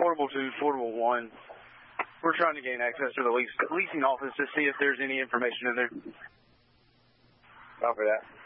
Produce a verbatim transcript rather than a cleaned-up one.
Portable two, Portable one. We're trying to gain access to the lease, leasing office to see if there's any information in there. Copy that.